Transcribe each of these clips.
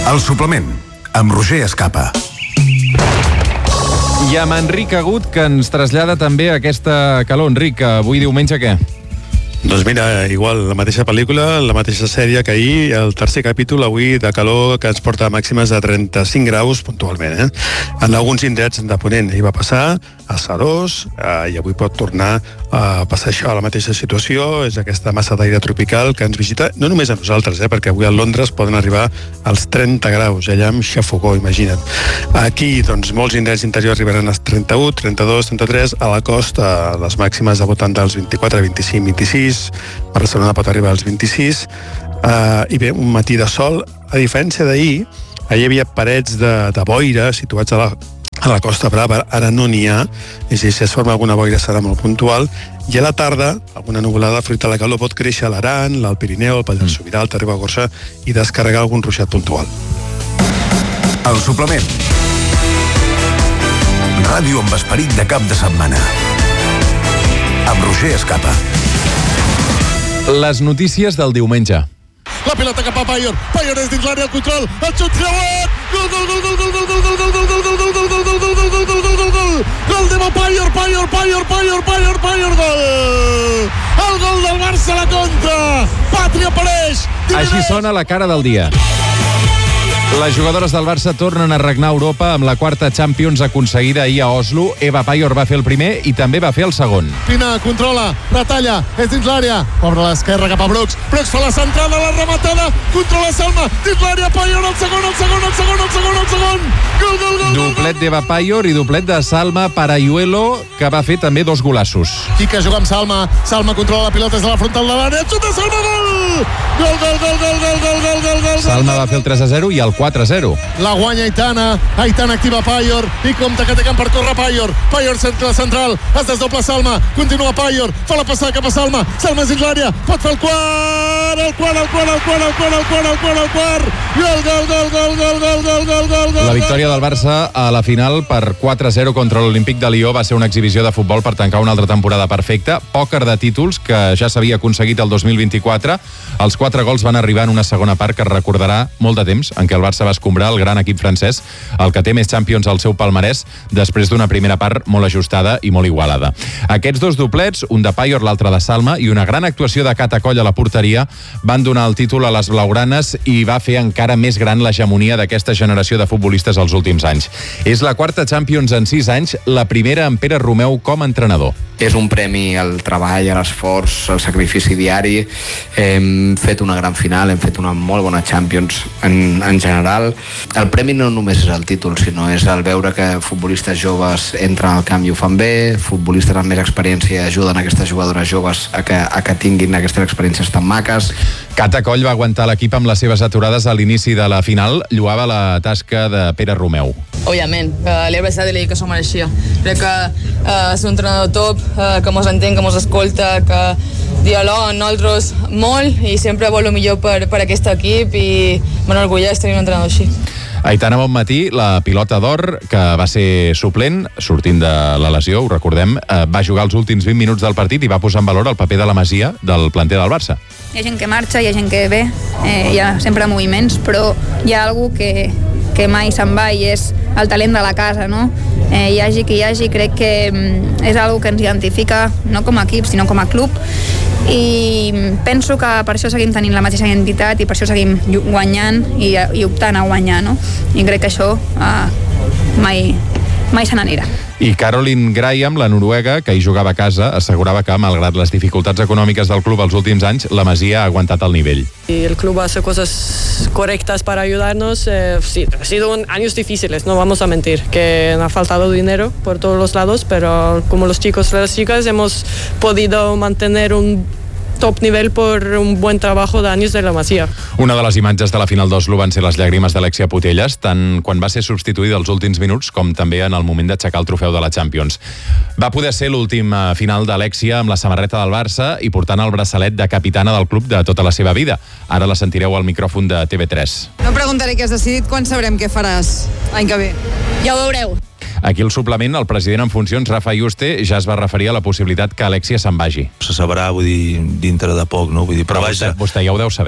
El suplement, amb Roger Escapa. I amb Enric Agut, que ens trasllada també aquesta calor. Enric, avui diumenge què? Doncs mira, igual, la mateixa pel·lícula, la mateixa sèrie que ahir, el tercer capítol avui de calor que ens porta a màximes de 35 graus puntualment. En alguns indrets de Ponent hi va passar, a Serós, i avui pot tornar a passar això, a la mateixa situació. És aquesta massa d'aire tropical que ens visita, no només a nosaltres, perquè avui a Londres poden arribar als 30 graus, allà amb xafogó, imagina't. Aquí, doncs, molts indrets interiors arribaran als 31, 32, 33, a la costa les màximes debutant dels 24, 25, 26, Barcelona pot arribar als 26, i bé, un matí de sol. A diferència d'ahir, ahir hi havia parets de boira situats a la Costa Brava, ara no n'hi ha, és a dir, si es forma alguna boira serà molt puntual, i a la tarda, alguna nuvolada fruit de la calor pot créixer a l'Aran, l'Alt Pirineu, el Pallars Sobirà, el Ribagorça, i descarregar algun ruixat puntual. El suplement. Ràdio amb esperit de cap de setmana. Amb Roger Escapa. Les notícies del diumenge. La pilota cap a Payor. Payor és dins l'àrea, el control, el xut creuat. Gol, gol, gol, gol, gol, gol, gol, gol, gol, gol, gol, gol, gol, gol, gol, gol, gol, gol, gol, gol. Gol de Payor, gol. El gol del Barça a la contra. Pàtria apareix. Així sona la cara del dia. Les jugadores del Barça tornen a regnar Europa amb la quarta Champions aconseguida ahir a Oslo. Eva Payor va fer el primer i també va fer el segon. Pina controla, retalla, és dins l'àrea. Obre a l'esquerra cap a Brooks. Brooks fa la centrada, la rematada. Controla Salma, dins l'àrea, Payor, el segon. Gol. Doblet d'Eva Payor i doblet de Salma Parayuelo, que va fer també 2 golassos. Quica juga amb Salma. Salma controla la pilota des de la frontal de l'àrea. Xuta Salma, gol! Gol. Salma va fer el 3-0 i el 4-0. La guanya Aitana activa Payor i compta que té camp per córrer Payor cercle central, es desdobla Salma, continua Payor, fa la passada cap a Salma és dins l'àrea, pot fer el quart i el gol. La victòria del Barça a la final per 4-0 contra l'Olímpic de Lió va ser una exhibició de futbol per tancar una altra temporada perfecta, pòquer de títols que ja s'havia aconseguit el 2024. Els 4 gols van arribar en una segona part que recordarà molt de temps, en què el Barça va escombrar el gran equip francès, el que té més Champions al seu palmarès, després d'una primera part molt ajustada i molt igualada. Aquests 2 doblets, un de Payor, l'altre de Salma, i una gran actuació de Cata Coll a la porteria, van donar el títol a les blaugranes i va fer encara més gran l'hegemonia d'aquesta generació de futbolistes als últims anys. És la quarta Champions en 6 anys, la primera amb Pere Romeu com a entrenador. És un premi al treball, a l'esforç, al sacrifici diari. Hem fet una gran final, hem fet una molt bona Champions en general. El premi no només és el títol, sinó és el veure que futbolistes joves entren al camp i ho fan bé, futbolistes amb més experiència ajuden aquestes jugadores joves a que tinguin aquestes experiències tan maques. Cata Coll va aguantar l'equip amb les seves aturades a l'inici de la final, lloava la tasca de Pere Romeu. Òbviament, l'he abraçat i li dic que s'ho mereixia. Crec que és un entrenador top, que mos entén, que mos escolta, que dialoga amb nosaltres molt i sempre vol el millor per aquest equip i m'enorgulleix tenir un entrenador així. Aitana Bonmatí, la pilota d'or, que va ser suplent, sortint de la lesió, ho recordem, va jugar els últims 20 minuts del partit i va posar en valor el paper de la Masia del planter del Barça. Hi ha gent que marxa, hi ha gent que ve, hi ha sempre moviments, però hi ha algú que mai se'n va i és el talent de la casa, no? Hi hagi qui hi hagi, crec que és algo que ens identifica no com a equip, sinó com a club, i penso que per això seguim tenint la mateixa identitat i per això seguim guanyant i optant a guanyar, no? I crec que això mai se n'anirà. I Caroline Graham, la noruega, que hi jugava a casa, assegurava que, malgrat les dificultats econòmiques del club els últims anys, la Masia ha aguantat el nivell. El club hace cosas correctas para ayudarnos. Sí, ha sido años difíciles, no vamos a mentir, que ha faltado dinero por todos los lados, pero como los chicos y las chicas hemos podido mantener un top nivell per un bon treball d'anys de la Masia. Una de les imatges de la final d'Oslo van ser les llàgrimes d'Alexia Putellas, tant quan va ser substituïda els últims minuts com també en el moment d'aixecar el trofeu de la Champions. Va poder ser l'última final d'Alexia amb la samarreta del Barça i portant el braçalet de capitana del club de tota la seva vida. Ara la sentireu al micròfon de TV3. No preguntaré què has decidit, quan sabrem què faràs l'any que ve? Ja ho veureu. Aquí el suplement, el president en funcions, Rafa Yuste, ja es va referir a la possibilitat que Alexia se'n vagi. Se sabrà, vull dir, dintre de poc, no? Vull dir, però vaja... Vostè ja ho deu saber.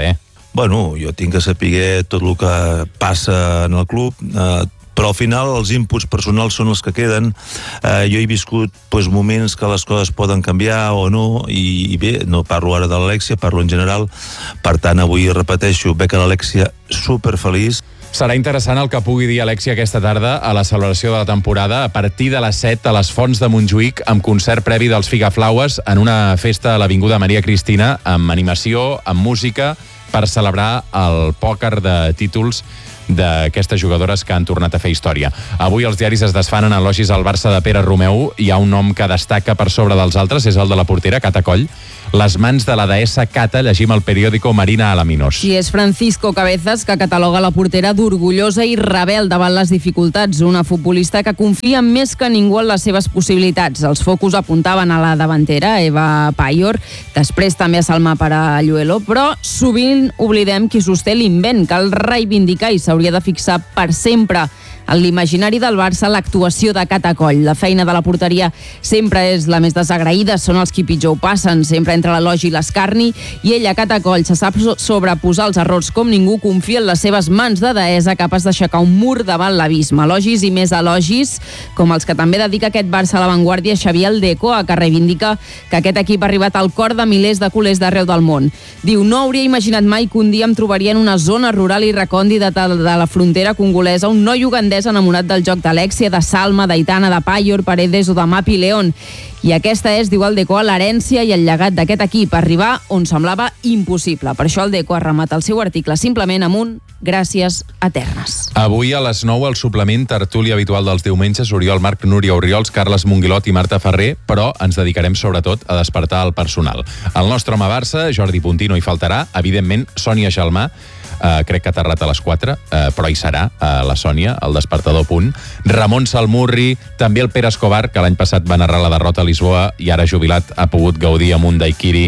Bueno, jo tinc que saber tot el que passa en el club, però al final els inputs personals són els que queden. Jo he viscut moments que les coses poden canviar o no, i bé, no parlo ara de l'Alexia, parlo en general. Per tant, avui repeteixo, veig a l'Alexia superfeliç. Serà interessant el que pugui dir Alexia aquesta tarda a la celebració de la temporada a partir de les 7 a les Fonts de Montjuïc, amb concert previ dels Figaflaues en una festa a l'Avinguda Maria Cristina, amb animació, amb música, per celebrar el pòquer de títols d'aquestes jugadores que han tornat a fer història. Avui els diaris es desfan en elogis al Barça de Pere Romeu. Hi ha un nom que destaca per sobre dels altres, és el de la portera, Cata Coll. Les mans de la deessa Cata, llegim al periòdico Marina Alaminos. I és Francisco Cabezas que cataloga la portera d'orgullosa i rebel davant les dificultats. Una futbolista que confia més que ningú en les seves possibilitats. Els focus apuntaven a la davantera, Eva Payor, després també a Salma Paralluelo, però sovint oblidem qui sosté l'invent. Cal reivindicar i s'hauria de fixar per sempre en l'imaginari del Barça l'actuació de Cata Coll. La feina de la porteria sempre és la més desagraïda, són els qui pitjor ho passen, sempre entre l'elogi i l'escarni, i ella, Cata Coll, se sap sobreposar els errors com ningú, confia en les seves mans de deessa capaç d'aixecar un mur davant l'abisme. Elogis i més elogis, com els que també dedica aquest Barça a l'avantguàrdia Xavier Aldecoa, que reivindica que aquest equip ha arribat al cor de milers de culers d'arreu del món. Diu, no hauria imaginat mai que un dia em trobaria en una zona rural i recòndita de la frontera congolesa un noi ugandès enamorat del joc d'Alexia, de Salma, d'Aitana, de Payor, Paredes o de Mapi León. I aquesta és, diu Aldecoa, l'herència i el llegat d'aquest equip, arribar on semblava impossible. Per això Aldecoa remata el seu article simplement amb un gràcies eternes. Avui a les 9 al suplement tertúlia habitual dels diumenges, Oriol Marc, Núria Oriols, Carles Monguilot i Marta Ferrer, però ens dedicarem sobretot a despertar el personal. El nostre home Barça, Jordi Puntí, no hi faltarà, evidentment Sònia Xalmà, crec que ha aterrat a les 4, però hi serà la Sònia, el despertador punt. Ramon Salmurri, també el Pere Escobar, que l'any passat va narrar la derrota a Lisboa i ara jubilat ha pogut gaudir amb un daiquiri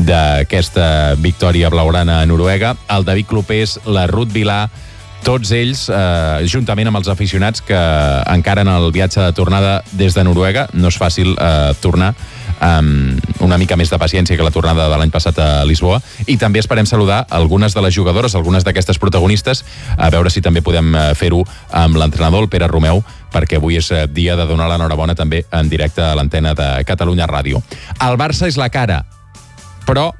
d'aquesta victòria blaugrana a Noruega. El David Clopés, la Ruth Vilà, tots ells, juntament amb els aficionats que encaren el viatge de tornada des de Noruega. No és fàcil tornar amb una mica més de paciència que la tornada de l'any passat a Lisboa, i també esperem saludar algunes de les jugadores, algunes d'aquestes protagonistes, a veure si també podem fer-ho amb l'entrenador, el Pere Romeu, perquè avui és dia de donar l'enhorabona també en directe a l'antena de Catalunya Ràdio. El Barça és la cara, però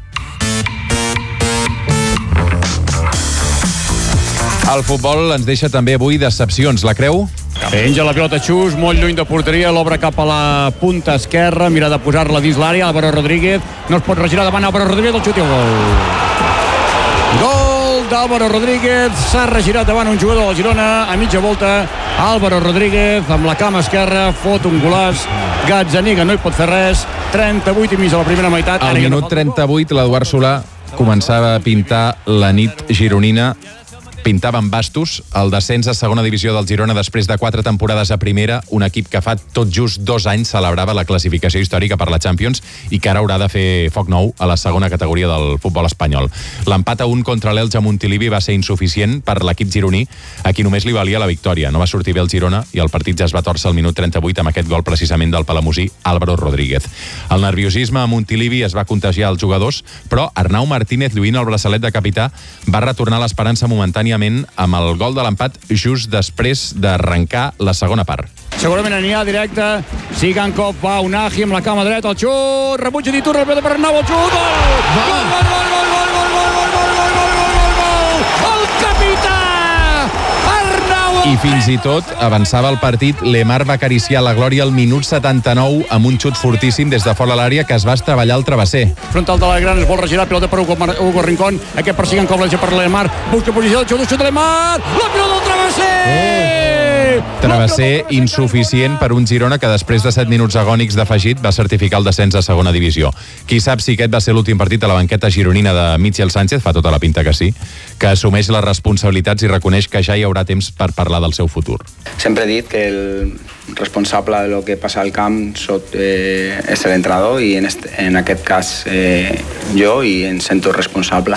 el futbol ens deixa també avui decepcions, la creu? Penja la pilota Xus, molt lluny de porteria, l'obre cap a la punta esquerra, mira de posar-la dins l'àrea, Álvaro Rodríguez, no es pot regirar davant Álvaro Rodríguez, el xut i el gol. Gol d'Álvaro Rodríguez, s'ha regirat davant un jugador del Girona, a mitja volta, Álvaro Rodríguez, amb la cama esquerra, fot un golaç, Gazzaniga no hi pot fer res, 38 i mig a la primera meitat. Al minut 38, l'Eduard Solà començava a pintar la nit gironina, pintava amb bastos el descens a segona divisió del Girona després de 4 temporades a primera, un equip que fa tot just 2 anys celebrava la classificació històrica per la Champions i que ara haurà de fer foc nou a la segona categoria del futbol espanyol. L'empat a 1 contra l'Elche a Montilivi va ser insuficient per l'equip gironí, a qui només li valia la victòria. No va sortir bé el Girona i el partit ja es va tòrcer al minut 38 amb aquest gol precisament del palamosí Álvaro Rodríguez. El nerviosisme a Montilivi es va contagiar als jugadors, però Arnau Martínez, lluint el braçalet de capità, va retornar l'esperança momentàniament amb el gol de l'empat just després d'arrencar la segona part. Segurament anirà directe, Sigankov va Unai amb la cama dreta, el xut, rebutja d'Iturra, el per Arnau, el xut, gol, el capità Arnau. I fins i tot avançava el partit, Lemar va acariciar la glòria al minut 79 amb un xut fortíssim des de fora l'àrea que es va estavellar al travesser. Frontal de la gran, es vol regirar, pilota per Hugo Rincón, aquest per Sigankov, l'enxa per Lemar, busca posició, el xut de Lemar, la pilota del travesser! Travesser insuficient per un Girona que després de 7 minuts agònics d'afegit va certificar el descens a segona divisió. Qui sap si aquest va ser l'últim partit a la banqueta gironina de Michel Sánchez, fa tota la pinta que sí, que assumeix les responsabilitats i reconeix que ja hi haurà temps per parlar del seu futur. Sempre he dit que el responsable de lo que passa al camp és l'entrenador i en aquest cas jo, i em sento responsable.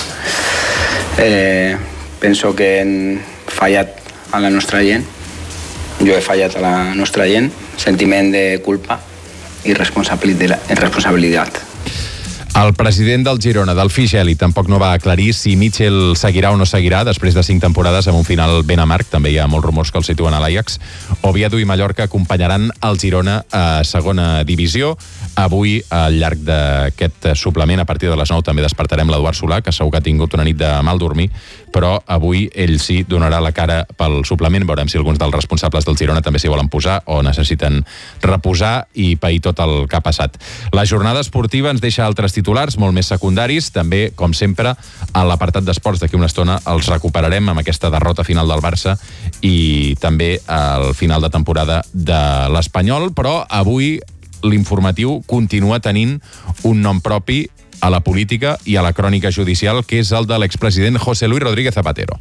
Penso que hem fallat a la nostra gent, jo he fallat a la nostra gent, sentiment de culpa i responsabilitat. El president del Girona, del Figeli, tampoc no va aclarir si Mitchell seguirà o no seguirà després de 5 temporades amb un final ben amarg. També hi ha molts rumors que el situen a l'Ajax. Oviedo i Mallorca acompanyaran el Girona a segona divisió. Avui, al llarg d'aquest suplement, a partir de les 9, també despertarem l'Eduard Solà, que segur que ha tingut una nit de mal dormir, però avui ell sí donarà la cara pel suplement. Veurem si alguns dels responsables del Girona també s'hi volen posar o necessiten reposar i pair tot el que ha passat. La jornada esportiva ens deixa altres titulars molt més secundaris. També, com sempre, a l'apartat d'esports d'aquí una estona els recuperarem amb aquesta derrota final del Barça i també al final de temporada de l'Espanyol, però avui l'informatiu continua tenint un nom propi a la política i a la crònica judicial, que és el de l'expresident José Luis Rodríguez Zapatero.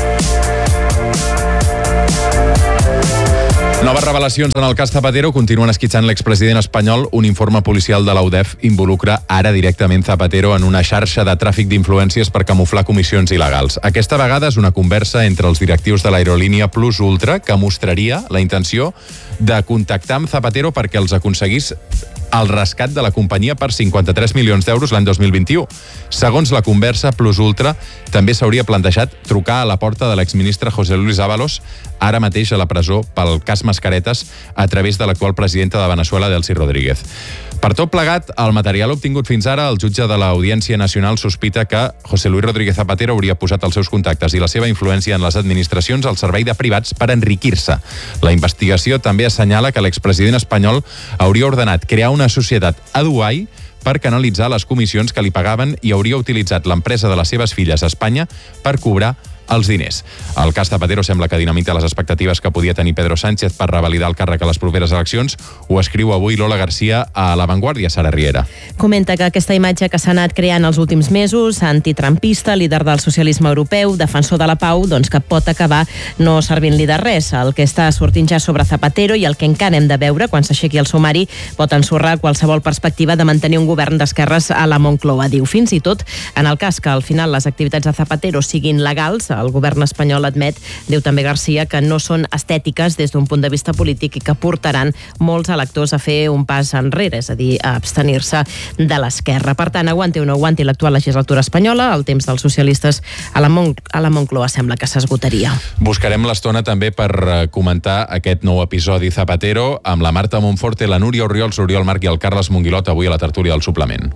Noves revelacions en el cas Zapatero continuen esquitxant l'expresident espanyol. Un informe policial de l'UDEF involucra ara directament Zapatero en una xarxa de tràfic d'influències per camuflar comissions il·legals. Aquesta vegada és una conversa entre els directius de l'aerolínia Plus Ultra que mostraria la intenció de contactar amb Zapatero perquè els aconseguís el rescat de la companyia per 53 milions d'euros l'any 2021. Segons la conversa, Plus Ultra també s'hauria plantejat trucar a la porta de l'exministre José Luis Ábalos, ara mateix a la presó pel cas Mascaretes, a través de l'actual presidenta de Venezuela, Delcy Rodríguez. Per tot plegat, el material obtingut fins ara, el jutge de l'Audiència Nacional sospita que José Luis Rodríguez Zapatero hauria posat els seus contactes i la seva influència en les administracions al servei de privats per enriquir-se. La investigació també assenyala que l'expresident espanyol hauria ordenat crear una societat a Dubai per canalitzar les comissions que li pagaven i hauria utilitzat l'empresa de les seves filles a Espanya per cobrar els diners. El cas Zapatero sembla que dinamita les expectatives que podia tenir Pedro Sánchez per revalidar el càrrec a les properes eleccions. Ho escriu avui Lola Garcia a La Vanguardia, Sara Riera. Comenta que aquesta imatge que s'ha anat creant els últims mesos, antitrampista, líder del socialisme europeu, defensor de la pau, doncs que pot acabar no servint-li de res. El que està sortint ja sobre Zapatero i el que encara hem de veure quan s'aixequi el sumari pot ensorrar qualsevol perspectiva de mantenir un govern d'esquerres a la Moncloa. Diu, fins i tot en el cas que al final les activitats de Zapatero siguin legals, el govern espanyol admet, diu també Garcia, que no són estètiques des d'un punt de vista polític i que portaran molts electors a fer un pas enrere, és a dir, a abstenir-se de l'esquerra. Per tant, aguanti o no aguanti l'actual legislatura espanyola, el temps dels socialistes a la Moncloa sembla que s'esgotaria. Buscarem l'estona també per comentar aquest nou episodi Zapatero amb la Marta Monforte, la Núria Orriols, l'Oriol Marc i el Carles Monguilot avui a la tertúlia del suplement.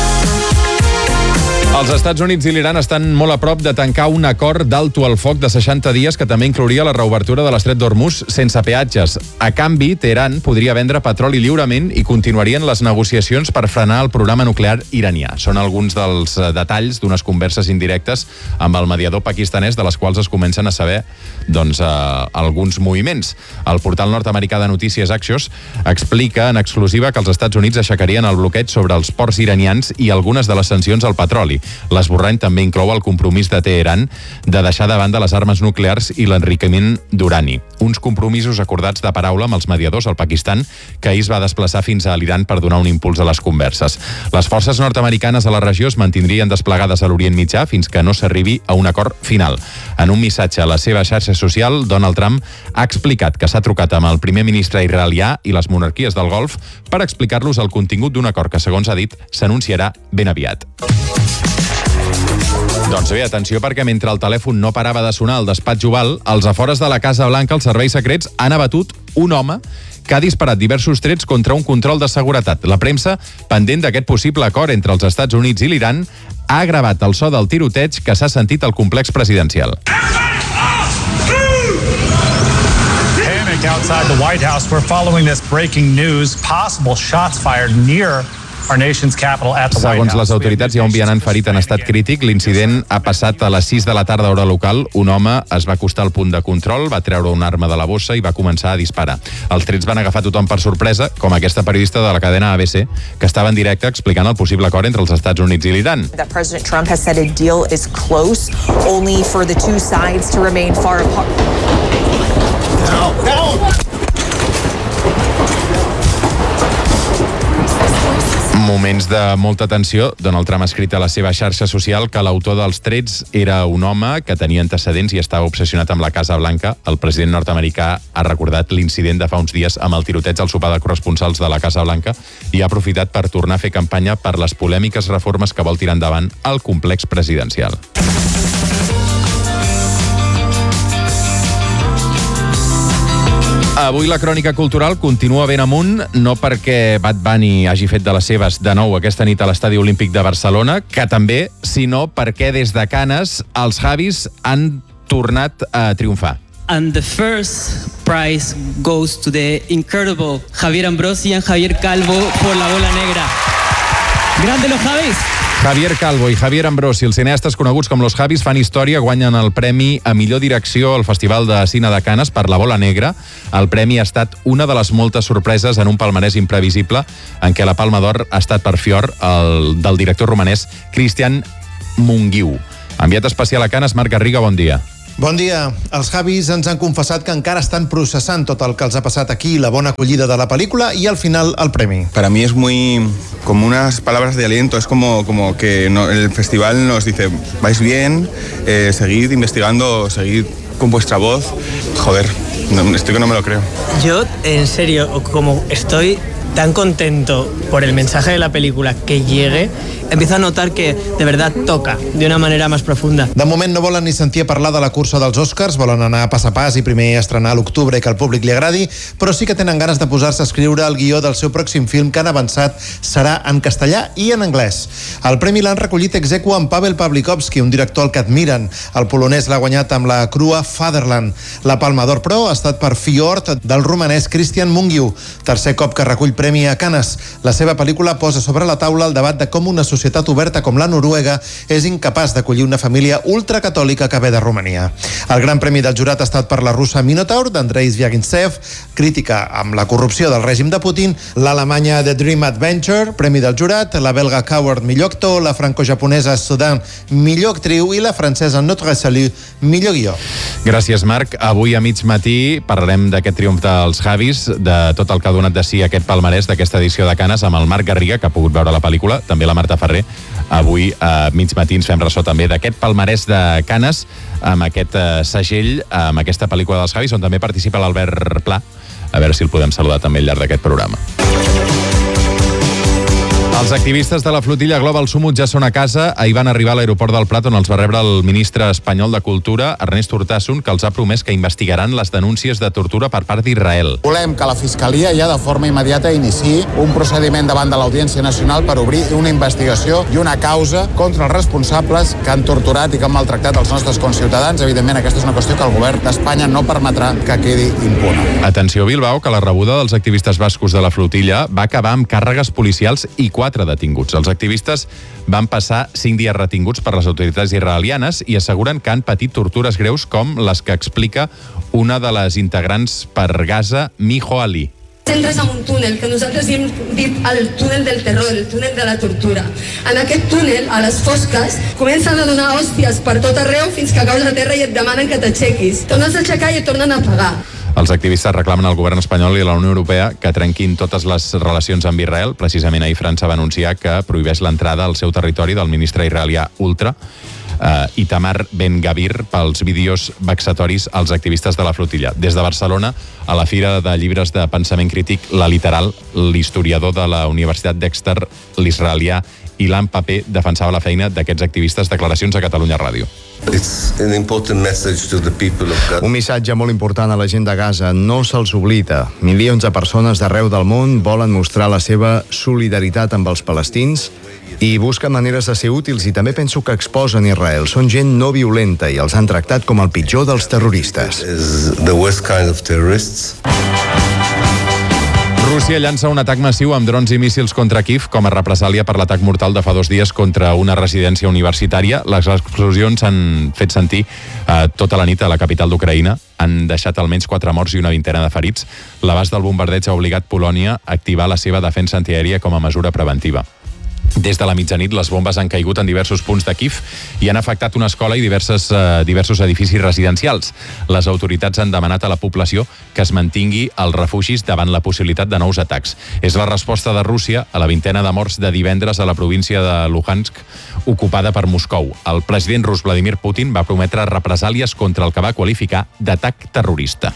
Els Estats Units i l'Iran estan molt a prop de tancar un acord d'alto al foc de 60 dies que també inclouria la reobertura de l'estret d'Hormuz sense peatges. A canvi, Teheran podria vendre petroli lliurement i continuarien les negociacions per frenar el programa nuclear iranià. Són alguns dels detalls d'unes converses indirectes amb el mediador pakistanès, de les quals es comencen a saber alguns moviments. El portal nord-americà de notícies Axios explica en exclusiva que els Estats Units aixecarien el bloqueig sobre els ports iranians i algunes de les sancions al petroli. L'esborrany també inclou el compromís de Teheran de deixar de banda les armes nuclears i l'enriquiment d'urani. Uns compromisos acordats de paraula amb els mediadors al Pakistan, que ahir es va desplaçar fins a l'Iran per donar un impuls a les converses. Les forces nord-americanes a la regió es mantindrien desplegades a l'Orient Mitjà fins que no s'arribi a un acord final. En un missatge a la seva xarxa social, Donald Trump ha explicat que s'ha trucat amb el primer ministre israelià i les monarquies del Golf per explicar-los el contingut d'un acord que, segons ha dit, s'anunciarà ben aviat. Doncs bé, atenció, perquè mentre el telèfon no parava de sonar al despatx Oval, als afores de la Casa Blanca els serveis secrets han abatut un home que ha disparat diversos trets contra un control de seguretat. La premsa, pendent d'aquest possible acord entre els Estats Units i l'Iran, ha gravat el so del tiroteig que s'ha sentit al complex presidencial. Panic outside the White House. We're following this breaking news. Possible shots fired near our nation's capital at the White House. Segons les autoritats, hi ha un vianant ferit en estat crític. L'incident ha passat a les 6 de la tarda, hora local. Un home es va acostar al punt de control, va treure una arma de la bossa i va començar a disparar. Els trets van agafar tothom per sorpresa, com aquesta periodista de la cadena ABC, que estava en directe explicant el possible acord entre els Estats Units i l'Iran. That President Trump has said a deal is close, only for the two sides to remain far apart. No. Moments de molta tensió. Donald Trump ha escrit a la seva xarxa social que l'autor dels trets era un home que tenia antecedents i estava obsessionat amb la Casa Blanca. El president nord-americà ha recordat l'incident de fa uns dies amb el tiroteig al sopar de corresponsals de la Casa Blanca i ha aprofitat per tornar a fer campanya per les polèmiques reformes que vol tirar endavant al complex presidencial. Avui la crònica cultural continua ben amunt, no perquè Bad Bunny hagi fet de les seves de nou aquesta nit a l'Estadi Olímpic de Barcelona, que també, sinó perquè des de Canes els Javis han tornat a triomfar. And the first prize goes to the incredible Javier Ambrosi and Javier Calvo por La Bola Negra. ¡Grande los Javis! Javier Calvo i Javier Ambrosi, els cineastes coneguts com los Javis, fan història, guanyen el premi a millor direcció al Festival de Cine de Canes per La Bola Negra. El premi ha estat una de les moltes sorpreses en un palmarès imprevisible en què la Palma d'Or ha estat per fior del director romanès Cristian Mungiu. Enviat especial a Canes, Marc Garriga, bon dia. Bon dia. Els Javis ens han confessat que encara estan processant tot el que els ha passat aquí, la bona acollida de la pel·lícula y al final el premi. Para mí es muy como unas palabras de aliento, es como que el festival nos dice, vais bien, seguid investigando, seguid con vuestra voz. Joder, estoy que no me lo creo. Yo, en serio, como estoy tan contento por el mensaje de la película que llegue, empiezo a notar que de verdad toca de una manera más profunda. De moment no volen ni sentir a parlar de la cursa dels Oscars, volen anar pas a pas i primer estrenar a l'octubre i que al públic li agradi, però sí que tenen ganes de posar-se a escriure el guió del seu pròxim film que han avançat serà en castellà i en anglès. El premi l'han recollit ex aequo amb Pavel Pawlikowski, un director al que admiren. El polonès l'ha guanyat amb la crua Fatherland. La Palma d'Or, però, ha estat per Fjord del romanès Cristian Mungiu, tercer cop que recull premi a Canes. La seva pel·lícula posa sobre la taula el debat de com una societat oberta com la Noruega és incapaç d'acollir una família ultracatòlica que ve de Romania. El gran premi del jurat ha estat per la russa Minotaur d'Andrei Zvyagintsev, crítica amb la corrupció del règim de Putin, l'alemanya The Dream Adventure, premi del jurat, la belga Coward, millor actor, la franco-japonesa Sudan, millor actriu i la francesa Notre Salut, millor guió. Gràcies, Marc. Avui a mig matí parlarem d'aquest triomf dels Javis, de tot el que ha donat de si aquest palmarès d'aquesta edició de Canes amb el Marc Garriga, que ha pogut veure la pel·lícula, també la Marta Ferrer. Avui a mig matí ens fem ressò també d'aquest palmarès de Canes amb aquest segell, amb aquesta pel·lícula dels Javis, on també participa l'Albert Pla. A veure si el podem saludar també al llarg d'aquest programa. Els activistes de la flotilla Global Sumut ja són a casa. Ahir van arribar a l'aeroport del Prat, on els va rebre el ministre espanyol de Cultura, Ernest Urtasun, que els ha promès que investigaran les denúncies de tortura per part d'Israel. Volem que la Fiscalia ja de forma immediata iniciï un procediment davant de l'Audiència Nacional per obrir una investigació i una causa contra els responsables que han torturat i que han maltractat els nostres conciutadans. Evidentment, aquesta és una qüestió que el govern d'Espanya no permetrà que quedi impune. Atenció, Bilbao, que la rebuda dels activistes bascos de la flotilla va acabar amb càrregues policials i 4 detinguts. Els activistes van passar 5 dies retinguts per les autoritats israelianes i asseguren que han patit tortures greus com les que explica una de les integrants per Gaza, Miho Ali. Entres en un túnel que nosaltres hem dit el túnel del terror, el túnel de la tortura. En aquest túnel, a les fosques, comencen a donar hòsties per tot arreu fins que caus a terra i et demanen que t'aixequis. Tornes a aixecar i et tornen a pagar. Els activistes reclamen al govern espanyol i a la Unió Europea que trenquin totes les relacions amb Israel. Precisament ahir França va anunciar que prohibeix l'entrada al seu territori del ministre israelià Ultra, Itamar Ben-Gavir, pels vídeos vexatoris als activistes de la flotilla. Des de Barcelona, a la Fira de Llibres de Pensament Crític, La Literal, l'historiador de la Universitat d'Exeter, l'israelià Ilan Pape, defensava la feina d'aquests activistes. Declaracions a Catalunya Ràdio. Un missatge molt important a la gent de Gaza. No se'ls oblida. Milions de persones d'arreu del món volen mostrar la seva solidaritat amb els palestins i busquen maneres de ser útils, i també penso que exposen Israel. Són gent no violenta i els han tractat com el pitjor dels terroristes. Rússia llança un atac massiu amb drons i míssils contra Kiev com a represàlia per l'atac mortal de fa 2 dies contra una residència universitària. Les explosions s'han fet sentir tota la nit a la capital d'Ucraïna. Han deixat almenys 4 morts i una vintena de ferits. L'abast del bombardeig ha obligat Polònia a activar la seva defensa antiaèria com a mesura preventiva. Des de la mitjanit, les bombes han caigut en diversos punts de Kíev i han afectat una escola i diversos edificis residencials. Les autoritats han demanat a la població que es mantingui als refugis davant la possibilitat de nous atacs. És la resposta de Rússia a la 20ena de morts de divendres a la província de Luhansk, ocupada per Moscou. El president rus Vladimir Putin va prometre represàlies contra el que va qualificar d'atac terrorista.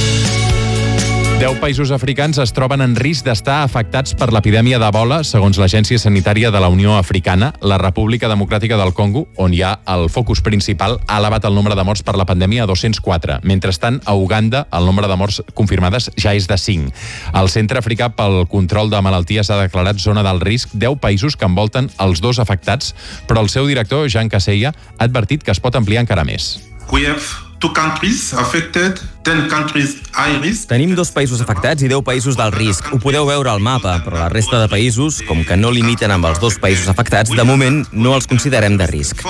10 països africans es troben en risc d'estar afectats per l'epidèmia d'Ebola, segons l'Agència Sanitària de la Unió Africana. La República Democràtica del Congo, on hi ha el focus principal, ha elevat el nombre de morts per la pandèmia a 204. Mentrestant, a Uganda, el nombre de morts confirmades ja és de 5. El Centre Africà pel Control de Malalties ha declarat zona d'alt risc 10 països que envolten els 2 afectats, però el seu director, Jean Kaseya, ha advertit que es pot ampliar encara més. We have 2 countries affected, 10 countries high risk. Tenim 2 països afectats i 10 països d'alt risc. Ho podeu veure al mapa, però la resta de països, com que no limiten amb els 2 països afectats, de moment no els considerem de risc.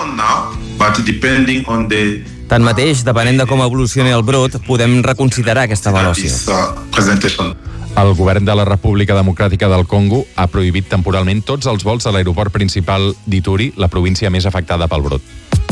Tanmateix, depenent de com evolucioni el brot, podem reconsiderar aquesta avaluació. El govern de la República Democràtica del Congo ha prohibit temporalment tots els vols a l'aeroport principal d'Ituri, la província més afectada pel brot.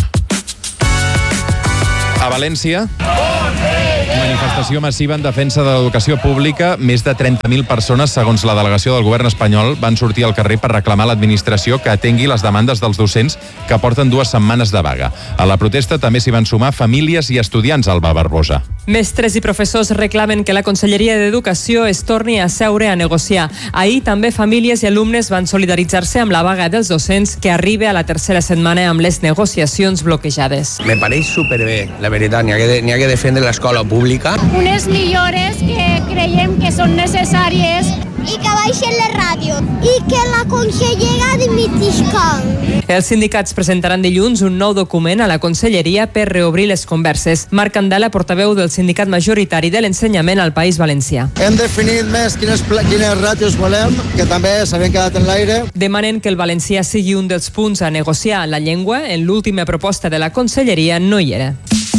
A València, manifestació massiva en defensa de l'educació pública. Més de 30.000 persones, segons la delegació del govern espanyol, van sortir al carrer per reclamar a l'administració que atengui les demandes dels docents que porten 2 setmanes de vaga. A la protesta també s'hi van sumar famílies i estudiants, Alba Barbosa. Mestres i professors reclamen que la Conselleria d'Educació es torni a seure a negociar. Ahir també famílies i alumnes van solidaritzar-se amb la vaga dels docents que arriba a la tercera setmana amb les negociacions bloquejades. Me pareix superbé, la veritat, n'hi ha que defendre l'escola pública. Unes millores que creiem que són necessàries i que baixen la ràdio i que la consellera dimetisca. Els sindicats presentaran dilluns un nou document a la Conselleria per reobrir les converses. Marc Candela, portaveu del sindicat majoritari de l'ensenyament al País Valencià. Hem definit més quines ràtios volem, que també s'havien quedat en l'aire. Demanen que el valencià sigui un dels punts a negociar. La llengua, en l'última proposta de la Conselleria, no hi era.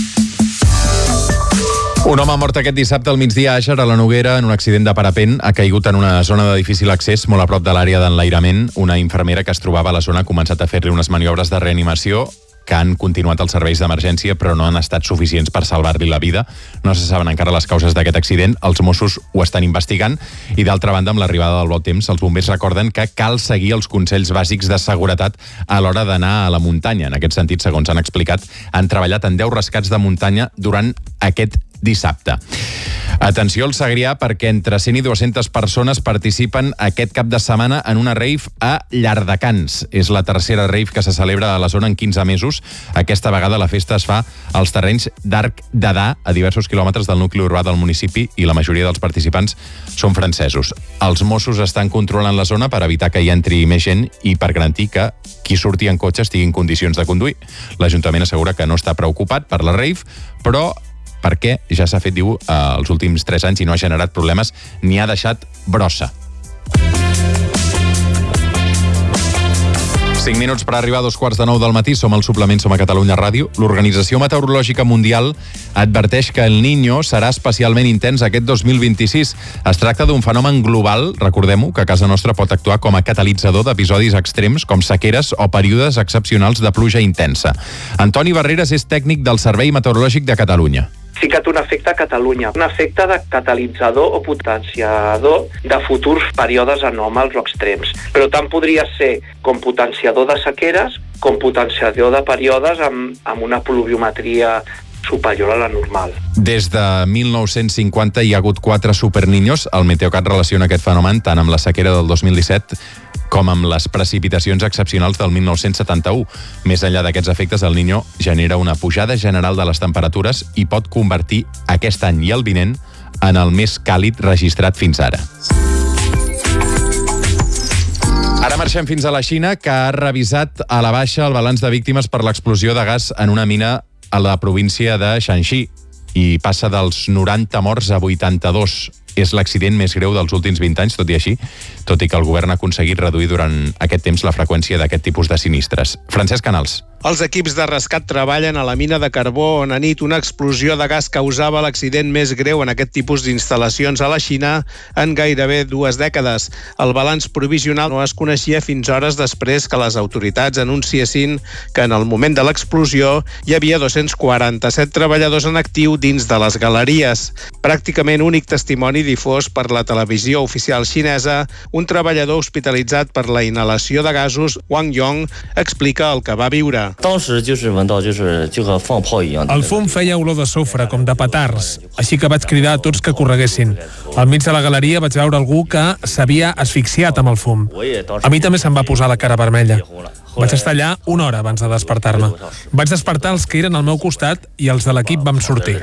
Un home mort aquest dissabte al migdia a Àger, a la Noguera, en un accident de parapent. Ha caigut en una zona de difícil accés, molt a prop de l'àrea d'enlairament. Una infermera que es trobava a la zona ha començat a fer-li unes maniobres de reanimació que han continuat els serveis d'emergència, però no han estat suficients per salvar-li la vida. No se saben encara les causes d'aquest accident. Els Mossos ho estan investigant i, d'altra banda, amb l'arribada del bon temps, els bombers recorden que cal seguir els consells bàsics de seguretat a l'hora d'anar a la muntanya. En aquest sentit, segons han explicat, han treballat en 10 rescats de muntanya durant aquest dissabte. Atenció al Segrià, perquè entre 100 i 200 persones participen aquest cap de setmana en una rave a Llardecans. És la tercera rave que se celebra a la zona en 15 mesos. Aquesta vegada la festa es fa als terrenys d'Arc d'Adà, a diversos quilòmetres del nucli urbà del municipi, i la majoria dels participants són francesos. Els Mossos estan controlant la zona per evitar que hi entri més gent i per garantir que qui surti en cotxe estigui en condicions de conduir. L'Ajuntament assegura que no està preocupat per la rave, però perquè ja s'ha fet, diu, els últims 3 anys i no ha generat problemes ni ha deixat brossa. 5 minuts per arribar a 8:45 del matí. Som al suplement, som a Catalunya Ràdio. L'Organització Meteorològica Mundial adverteix que el Niño serà especialment intens aquest 2026. Es tracta d'un fenomen global, recordem-ho, que a casa nostra pot actuar com a catalitzador d'episodis extrems com sequeres o períodes excepcionals de pluja intensa. Antoni Barreras és tècnic del Servei Meteorològic de Catalunya. Sí que té un efecte a Catalunya, un efecte de catalitzador o potenciador de futurs períodes anòmals o extrems. Però tant podria ser com potenciador de sequeres com potenciador de períodes amb una pluviometria superior a la normal. Des de 1950 hi ha hagut 4 superniños. El Meteocat relaciona aquest fenomen tant amb la sequera del 2017 com amb les precipitacions excepcionals del 1971. Més enllà d'aquests efectes, el Niño genera una pujada general de les temperatures i pot convertir aquest any i el vinent en el més càlid registrat fins ara. Ara marxem fins a la Xina, que ha revisat a la baixa el balanç de víctimes per l'explosió de gas en una mina a la província de Shanxi i passa dels 90 morts a 82. És l'accident més greu dels últims 20 anys, tot i així, tot i que el govern ha aconseguit reduir durant aquest temps la freqüència d'aquest tipus de sinistres. Francesc Canals. Els equips de rescat treballen a la mina de carbó on anit una explosió de gas causava l'accident més greu en aquest tipus d'instal·lacions a la Xina en gairebé 2 dècades. El balanç provisional no es coneixia fins hores després que les autoritats anunciessin que en el moment de l'explosió hi havia 247 treballadors en actiu dins de les galeries. Pràcticament únic testimoni difós per la televisió oficial xinesa, un treballador hospitalitzat per la inhalació de gasos, Wang Yong, explica el que va viure. El fum feia olor de sofre, com de petards, així que vaig cridar a tots que correguessin. Al mig de la galeria vaig veure algú que s'havia asfixiat amb el fum. A mi també se'm va posar la cara vermella. Vaig estar allà 1 hora abans de despertar-me. Vaig despertar els que eren al meu costat i els de l'equip vam sortir.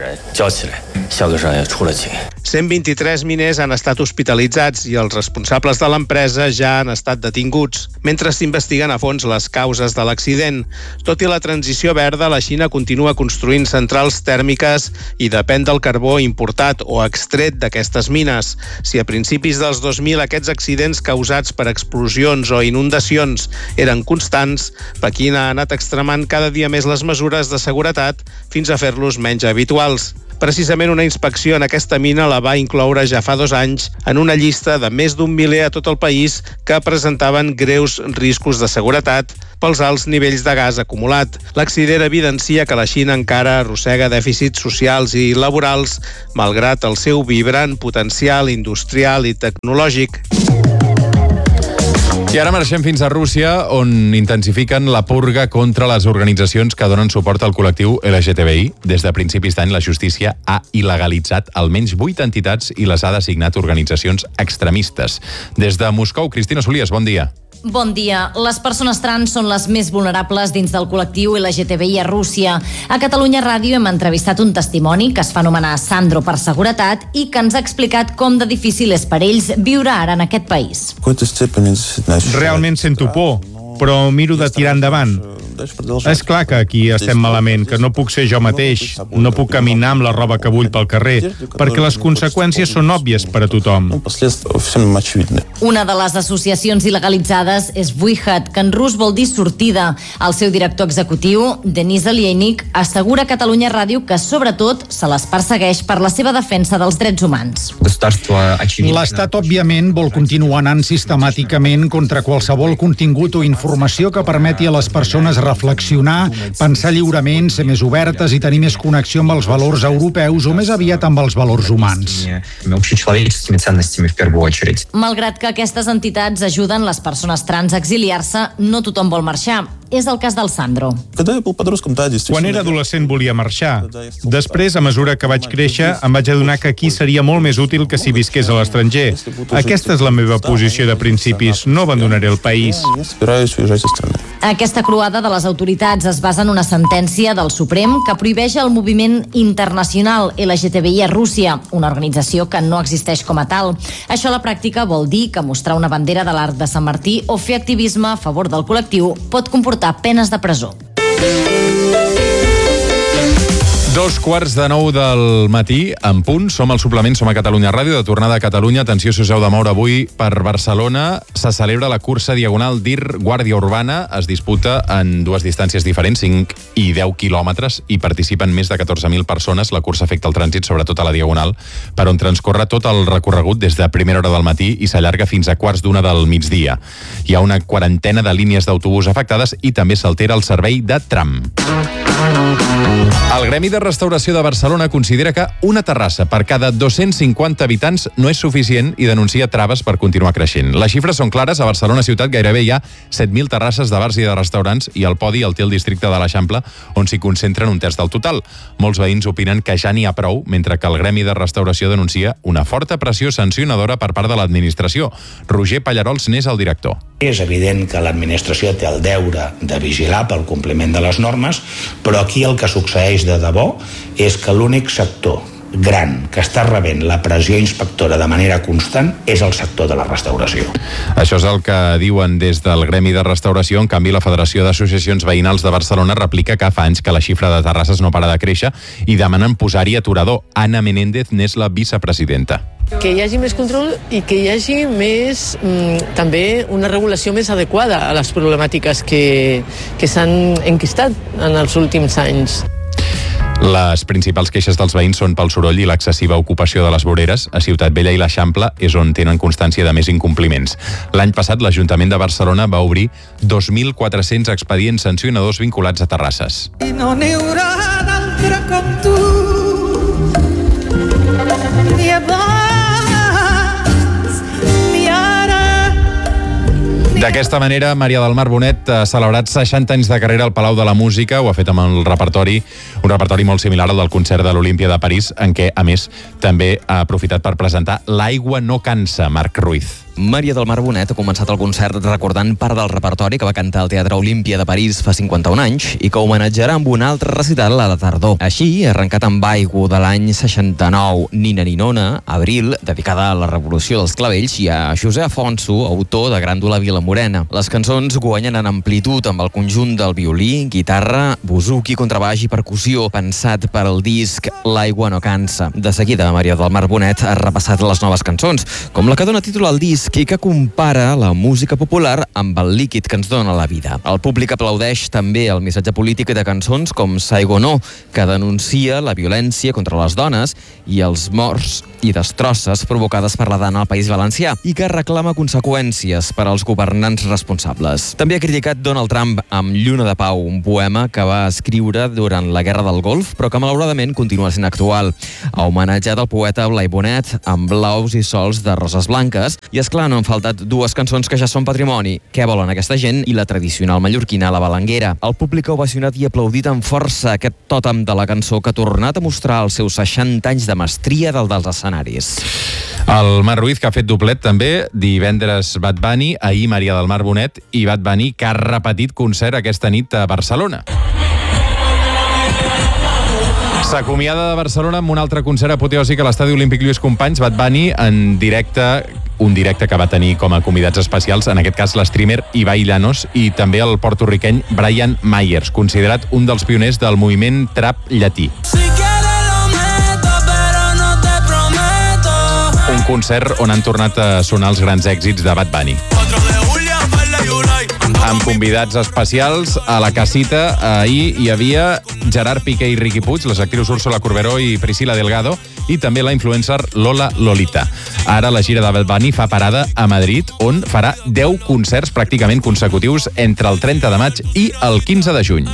123 miners han estat hospitalitzats i els responsables de l'empresa ja han estat detinguts, mentre s'investiguen a fons les causes de l'accident. Tot i la transició verda, la Xina continua construint centrals tèrmiques i depèn del carbó importat o extret d'aquestes mines. Si a principis dels 2000 aquests accidents causats per explosions o inundacions eren constants, Pequín ha anat extremant cada dia més les mesures de seguretat fins a fer-los menys habituals. Precisament una inspecció en aquesta mina la va incloure ja fa 2 anys en una llista de més d'1 miler a tot el país que presentaven greus riscos de seguretat pels alts nivells de gas acumulat. L'accident evidencia que la Xina encara arrossega dèficits socials i laborals, malgrat el seu vibrant potencial industrial i tecnològic. I ara marxem fins a Rússia, on intensifiquen la purga contra les organitzacions que donen suport al col·lectiu LGTBI. Des de principis d'any, la justícia ha il·legalitzat almenys 8 entitats i les ha designat organitzacions extremistes. Des de Moscou, Cristina Solies, bon dia. Bon dia. Les persones trans són les més vulnerables dins del col·lectiu LGTBI a Rússia. A Catalunya Ràdio hem entrevistat un testimoni que es fa anomenar Sandro per seguretat i que ens ha explicat com de difícil és per ells viure ara en aquest país. Realment sento por, però miro de tirar endavant. És clar que aquí estem malament, que no puc ser jo mateix, no puc caminar amb la roba que vull pel carrer, perquè les conseqüències són òbvies per a tothom. Una de les associacions il·legalitzades és Vuihat, que en rus vol dir sortida. El seu director executiu, Denis Alienik, assegura a Catalunya Ràdio que sobretot se les persegueix per la seva defensa dels drets humans. L'Estat, òbviament, vol continuar anant sistemàticament contra qualsevol contingut o informació que permeti a les persones reflexionar, pensar lliurement, ser més obertes i tenir més connexió amb els valors europeus o més aviat amb els valors humans. Malgrat que aquestes entitats ajuden les persones trans a exiliar-se, no tothom vol marxar. És el cas del Sandro. Quan era adolescent volia marxar. Després, a mesura que vaig créixer, em vaig adonar que aquí seria molt més útil que si visqués a l'estranger. Aquesta és la meva posició de principis. No abandonaré el país. Aquesta croada de les autoritats es basa en una sentència del Suprem que prohibeix el moviment internacional LGTBI a Rússia, una organització que no existeix com a tal. Això a la pràctica vol dir que mostrar una bandera de l'Arc de Sant Martí o fer activisme a favor del col·lectiu pot comportar penes de presó. 8:45 del matí, en punt. Som al suplement, som a Catalunya Ràdio, de tornada a Catalunya. Atenció, si us heu de moure avui per Barcelona. Se celebra la cursa diagonal DIR Guàrdia Urbana. Es disputa en 2 distàncies diferents, 5 i 10 quilòmetres, i participen més de 14.000 persones. La cursa afecta el trànsit, sobretot a la diagonal, per on transcorre tot el recorregut des de primera hora del matí i s'allarga fins a 1:15 del migdia. Hi ha una 40ena de línies d'autobús afectades i també s'altera el servei de tram. El Gremi de Restauració de Barcelona considera que una terrassa per cada 250 habitants no és suficient i denuncia traves per continuar creixent. Les xifres són clares. A Barcelona ciutat gairebé hi ha 7.000 terrasses de bars i de restaurants i el podi el té el districte de l'Eixample, on s'hi concentren 1/3 del total. Molts veïns opinen que ja n'hi ha prou, mentre que el Gremi de Restauració denuncia una forta pressió sancionadora per part de l'administració. Roger Pallarols n'és el director. És evident que l'administració té el deure de vigilar pel compliment de les normes, però aquí el que succeeix de debò és que l'únic sector gran que està rebent la pressió inspectora de manera constant és el sector de la restauració. Això és el que diuen des del Gremi de Restauració. En canvi, la Federació d'Associacions Veïnals de Barcelona replica que fa anys que la xifra de terrasses no para de créixer i demanen posar-hi aturador. Anna Menéndez n'és la vicepresidenta. Que hi hagi més control i que hi hagi més, també una regulació més adequada a les problemàtiques que s'han enquistat en els últims anys. Les principals queixes dels veïns són pel soroll i l'excessiva ocupació de les voreres. A Ciutat Vella i l'Eixample és on tenen constància de més incompliments. L'any passat, l'Ajuntament de Barcelona va obrir 2.400 expedients sancionadors vinculats a terrasses. I no n'hi haurà d'altre com tu, ni abans, ni ara. D'aquesta manera, Maria del Mar Bonet ha celebrat 60 anys de carrera al Palau de la Música. Ho ha fet amb un repertori molt similar al del concert de l'Olímpia de París, en què, a més, també ha aprofitat per presentar L'aigua no cansa, Marc Ruiz. Maria del Mar Bonet ha començat el concert recordant part del repertori que va cantar al Teatre Olímpia de París fa 51 anys i que homenatjarà amb un altre recital a la tardor. Així, ha arrencat amb Aigua de l'any 69, Nina Ninona, Abril, dedicada a la revolució dels clavells, i a José Afonso, autor de Gràndula Vilamorena. Les cançons guanyen en amplitud amb el conjunt del violí, guitarra, buzuki, contrabaix i percussió, pensat per al disc L'aigua no cansa. De seguida, Maria del Mar Bonet ha repassat les noves cançons, com la que dona títol al disc i que compara la música popular amb el líquid que ens dona la vida. El públic aplaudeix també el missatge polític de cançons com Saigonó, que denuncia la violència contra les dones i els morts i destrosses provocades per la dana al País Valencià i que reclama conseqüències per als governants responsables. També ha criticat Donald Trump amb Lluna de Pau, un poema que va escriure durant la Guerra del Golf, però que malauradament continua sent actual. Ha homenatjat el poeta Blai Bonet amb Blaus i sols de roses blanques i, esclar, no han faltat dues cançons que ja són patrimoni, Què volen aquesta gent i la tradicional mallorquina La Balanguera. El públic ha ovacionat i aplaudit amb força aquest tòtem de la cançó que ha tornat a mostrar els seus 60 anys de mestria dels escenaris. El Marc Ruiz, que ha fet doblet també, divendres Bad Bunny, ahir Maria del Mar Bonet i Bad Bunny, que ha repetit concert aquesta nit a Barcelona. S'acomiada de Barcelona amb un altre concert apoteòsic a l'Estadi Olímpic Lluís Companys, Bad Bunny en directe, un directe que va tenir com a convidats especials, en aquest cas l'streamer Ibai Llanos i també el porto-riqueny Brian Myers, considerat un dels pioners del moviment trap llatí. Un concert on han tornat a sonar els grans èxits de Bad Bunny. Amb convidats especials a la casita, ahir hi havia Gerard Piqué i Riqui Puig, les actrius Úrsula Corberó i Priscila Delgado, i també la influencer Lola Lolita. Ara la gira de Bad Bunny fa parada a Madrid, on farà 10 concerts pràcticament consecutius entre el 30 de maig i el 15 de juny.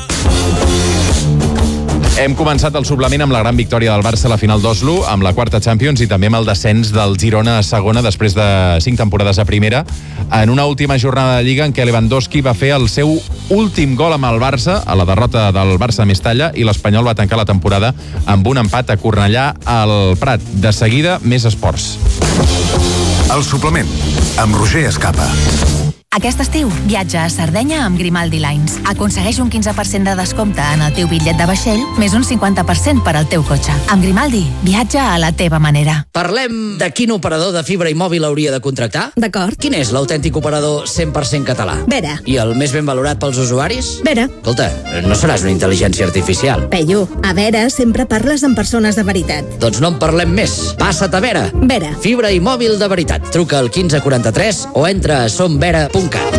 Hem començat el suplement amb la gran victòria del Barça a la final d'Oslo, amb la quarta Champions i també amb el descens del Girona a segona després de 5 temporades a primera, en una última jornada de Lliga en què Lewandowski va fer el seu últim gol amb el Barça, a la derrota del Barça a Mestalla, i l'Espanyol va tancar la temporada amb un empat a Cornellà al Prat. De seguida, més esports. El suplement, amb Roger Escapa. Aquest estiu, viatja a Sardenya amb Grimaldi Lines. Aconsegueix un 15% de descompte en el teu bitllet de vaixell, més un 50% per al teu cotxe. Amb Grimaldi, viatja a la teva manera. Parlem de quin operador de fibra i mòbil hauria de contractar? D'acord. Quin és l'autèntic operador 100% català? Vera. I el més ben valorat pels usuaris? Vera. Escolta, no seràs una intel·ligència artificial. Peyu, a Vera sempre parles amb persones de veritat. Doncs no en parlem més. Passa't a Vera. Vera. Fibra i mòbil de veritat. Truca al 1543 o entra a somvera.cat.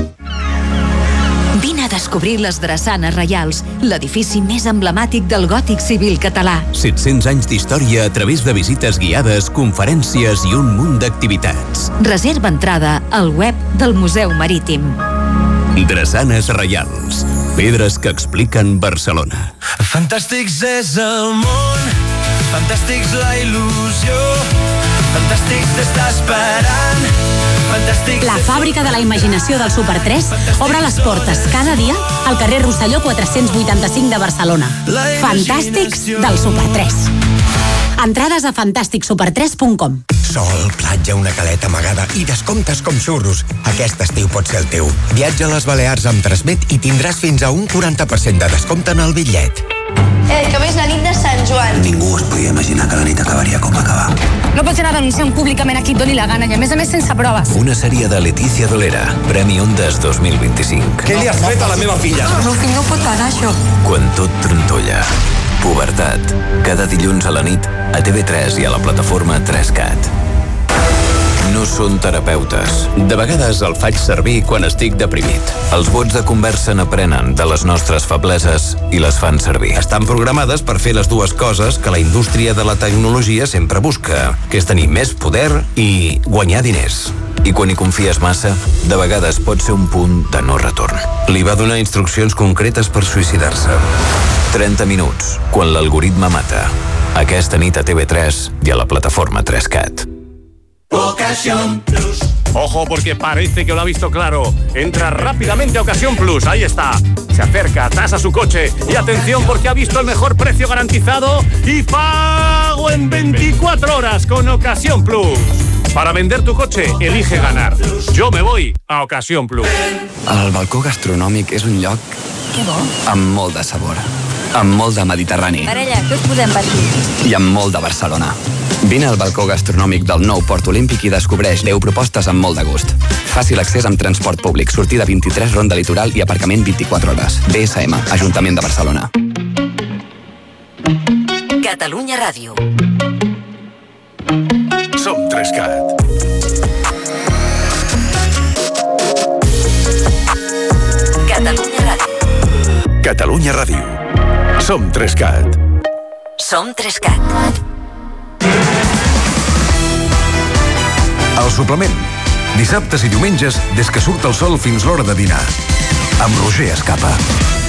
Vine a descobrir les Drassanes Reials, l'edifici més emblemàtic del gòtic civil català. 700 anys d'història a través de visites guiades, conferències i un munt d'activitats. Reserva entrada al web del Museu Marítim. Drassanes Reials, pedres que expliquen Barcelona. Fantàstics és el món, fantàstics la il·lusió, fantàstics d'estar esperant. La fàbrica de la imaginació del Super 3 obre les portes cada dia al carrer Rosselló 485 de Barcelona. Fantàstics del Super 3. Entrades a fantàsticsuper3.com. Sol, platja, una caleta amagada i descomptes com xurros. Aquest estiu pot ser el teu. Viatja a les Balears amb Transmet i tindràs fins a un 40% de descompte en el bitllet. Que avui és la nit de Sant Joan. Ningú es podia podia imaginar que la nit acabaria com va acabar. No pots anar denunciant públicament a qui et doni la gana i a més sense proves. Una sèrie de Letícia Dolera, Premi Ondas 2025. Què li has fet a la meva filla? El meu fill no pot parar això. Quan tot trontolla. Pubertat. Cada dilluns a la nit a TV3 i a la plataforma 3CAT. No són terapeutes. De vegades el faig servir quan estic deprimit. Els bots de conversa n'aprenen de les nostres febleses i les fan servir. Estan programades per fer les dues coses que la indústria de la tecnologia sempre busca, que és tenir més poder i guanyar diners. I quan hi confies massa, de vegades pot ser un punt de no retorn. Li va donar instruccions concretes per suïcidar-se. 30 minuts, quan l'algoritme mata. Aquesta nit a TV3 i a la plataforma 3CAT. Ocasión Plus. Ojo, porque parece que lo ha visto claro. Entra rápidamente a Ocasión Plus. Ahí está. Se acerca, tasa su coche. Y atención, porque ha visto el mejor precio garantizado y pago en 24 horas con Ocasión Plus. Para vender tu coche, elige ganar. Yo me voy a Ocasión Plus. El balcó gastronòmic és un lloc amb molt de sabor, amb molt de Mediterrani. Parella, què us podem patir? I amb molt de Barcelona. Vine al balcó gastronòmic del nou Port Olímpic i descobreix 10 propostes amb molt de gust. Fàcil accés amb transport públic, sortida 23 Ronda Litoral i aparcament 24 hores. BSM, Ajuntament de Barcelona. Catalunya Ràdio. Som 3CAT. Catalunya Ràdio. Catalunya Ràdio. Som 3CAT. Som 3CAT. El suplement. Dissabtes i diumenges des que surt el sol fins l'hora de dinar. Amb Roger Escapa.